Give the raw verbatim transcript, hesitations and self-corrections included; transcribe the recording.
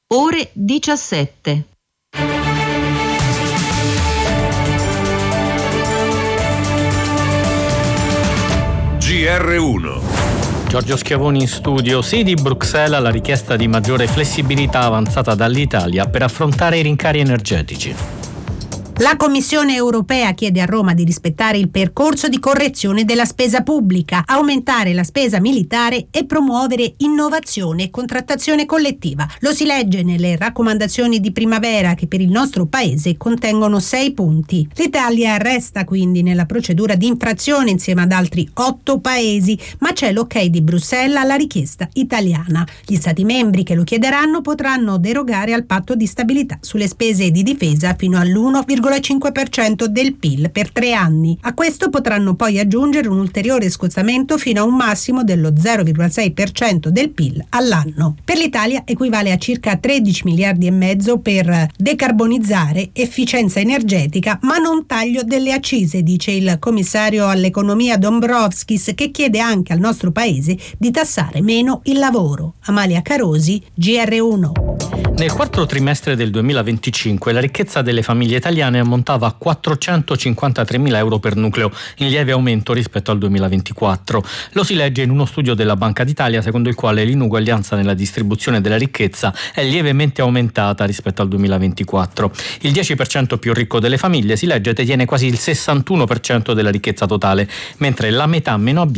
ore diciassette. G R uno. Giorgio Schiavoni in studio. Sì, di Bruxelles alla richiesta di maggiore flessibilità avanzata dall'Italia per affrontare i rincari energetici. La Commissione europea chiede a Roma di rispettare il percorso di correzione della spesa pubblica, aumentare la spesa militare e promuovere innovazione e contrattazione collettiva. Lo si legge nelle raccomandazioni di primavera che per il nostro paese contengono sei punti. L'Italia resta quindi nella procedura di infrazione insieme ad altri otto paesi, ma c'è l'ok di Bruxelles alla richiesta italiana. Gli Stati membri che lo chiederanno potranno derogare al patto di stabilità sulle spese di difesa fino all'uno virgola cinque per cento del P I L per tre anni. A questo potranno poi aggiungere un ulteriore scostamento fino a un massimo dello zero virgola sei per cento del P I L all'anno. Per l'Italia equivale a circa tredici miliardi e mezzo per decarbonizzare, efficienza energetica, ma non taglio delle accise, dice il commissario all'economia Dombrovskis, che chiede anche al nostro paese di tassare meno il lavoro. Amalia Carosi, G R uno. Nel quarto trimestre del duemilaventicinque la ricchezza delle famiglie italiane ammontava a quattrocentocinquantatremila euro per nucleo, in lieve aumento rispetto al duemilaventiquattro. Lo si legge in uno studio della Banca d'Italia secondo il quale l'inuguaglianza nella distribuzione della ricchezza è lievemente aumentata rispetto al duemilaventiquattro. Il dieci per cento più ricco delle famiglie, si legge, detiene quasi il sessantuno per cento della ricchezza totale, mentre la metà meno abbiente